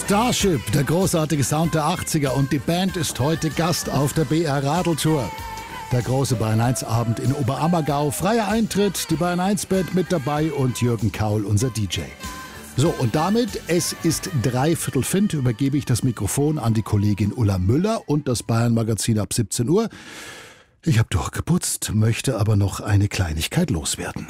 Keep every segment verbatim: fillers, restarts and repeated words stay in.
Starship, der großartige Sound der achtziger, und die Band ist heute Gast auf der B R Radeltour. Der große Bayern eins Abend in Oberammergau, freier Eintritt, die Bayern eins Band mit dabei und Jürgen Kaul, unser D J. So, und damit, es ist dreiviertel fünf, übergebe ich das Mikrofon an die Kollegin Ulla Müller und das Bayern-Magazin ab siebzehn Uhr. Ich habe durchgeputzt, möchte aber noch eine Kleinigkeit loswerden.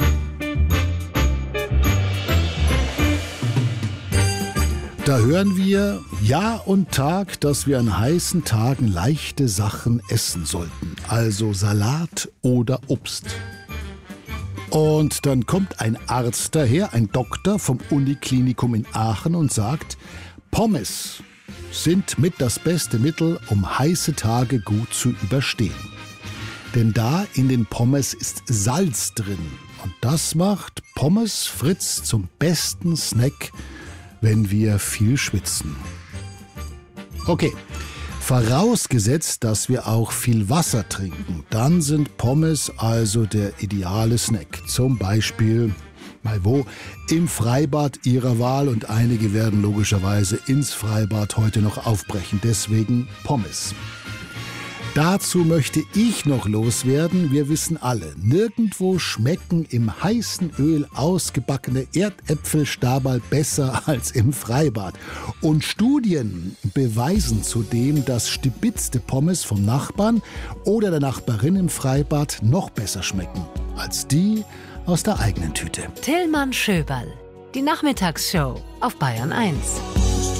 Da hören wir Jahr und Tag, dass wir an heißen Tagen leichte Sachen essen sollten, also Salat oder Obst. Und dann kommt ein Arzt daher, ein Doktor vom Uniklinikum in Aachen und sagt, Pommes sind mit das beste Mittel, um heiße Tage gut zu überstehen. Denn da in den Pommes ist Salz drin und das macht Pommes Fritz zum besten Snack, wenn wir viel schwitzen. Okay, vorausgesetzt, dass wir auch viel Wasser trinken, dann sind Pommes also der ideale Snack. Zum Beispiel, mal wo, im Freibad Ihrer Wahl, und einige werden logischerweise ins Freibad heute noch aufbrechen, deswegen Pommes. Dazu möchte ich noch loswerden, wir wissen alle, nirgendwo schmecken im heißen Öl ausgebackene Erdäpfelstaberl besser als im Freibad. Und Studien beweisen zudem, dass stibitzte Pommes vom Nachbarn oder der Nachbarin im Freibad noch besser schmecken als die aus der eigenen Tüte. Tillmann Schöberl, die Nachmittagsshow auf Bayern eins.